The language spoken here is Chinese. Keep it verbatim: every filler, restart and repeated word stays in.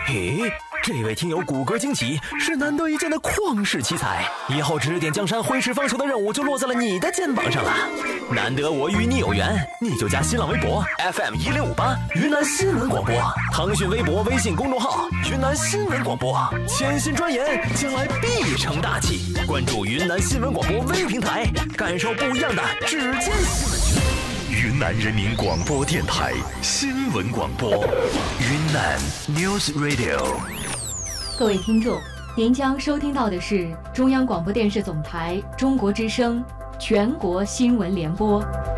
嘿，这位听友骨骼惊奇，是难得一见的旷世奇才，以后指点江山、挥斥方遒的任务就落在了你的肩膀上了。难得我与你有缘，你就加新浪微博 F M 一零五八云南新闻广播，腾讯微博、微信公众号云南新闻广播，潜心钻研，将来必成大器。关注云南新闻广播微平台，感受不一样的指尖新闻剧。 云南人民广播电台新闻广播，云南 News Radio。 各位听众，您将收听到的是中央广播电视总台中国之声全国新闻联播。